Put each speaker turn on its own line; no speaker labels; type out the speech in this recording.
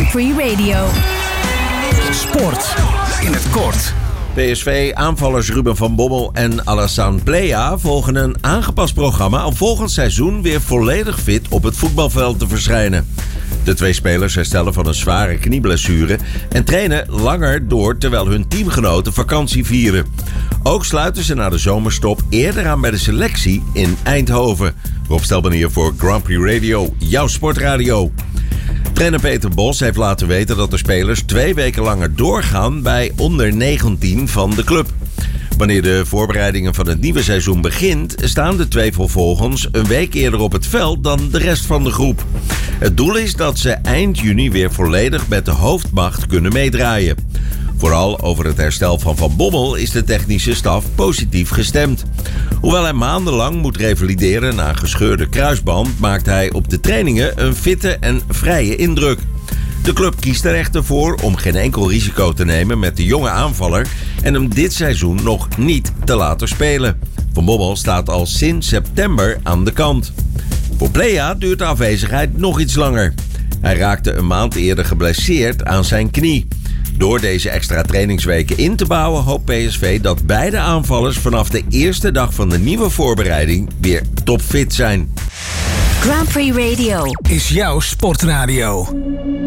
Grand Prix Radio.
Sport in het kort.
PSV-aanvallers Ruben van Bommel en Alassane Plea volgen een aangepast programma om volgend seizoen weer volledig fit op het voetbalveld te verschijnen. De twee spelers herstellen van een zware knieblessure en trainen langer door terwijl hun teamgenoten vakantie vieren. Ook sluiten ze na de zomerstop eerder aan bij de selectie in Eindhoven. Rob Stelbanier voor Grand Prix Radio, jouw sportradio. Trainer Peter Bos heeft laten weten dat de spelers 2 weken langer doorgaan bij onder 19 van de club. Wanneer de voorbereidingen van het nieuwe seizoen begint, staan de twee vervolgens een week eerder op het veld dan de rest van de groep. Het doel is dat ze eind juni weer volledig met de hoofdmacht kunnen meedraaien. Vooral over het herstel van Van Bommel is de technische staf positief gestemd. Hoewel hij maandenlang moet revalideren na een gescheurde kruisband, maakt hij op de trainingen een fitte en vrije indruk. De club kiest er echter voor om geen enkel risico te nemen met de jonge aanvaller en hem dit seizoen nog niet te laten spelen. Van Bommel staat al sinds september aan de kant. Voor Plea duurt de afwezigheid nog iets langer. Hij raakte een maand eerder geblesseerd aan zijn knie. Door deze extra trainingsweken in te bouwen hoopt PSV dat beide aanvallers vanaf de eerste dag van de nieuwe voorbereiding weer topfit zijn.
Grand Prix Radio
Is jouw sportradio.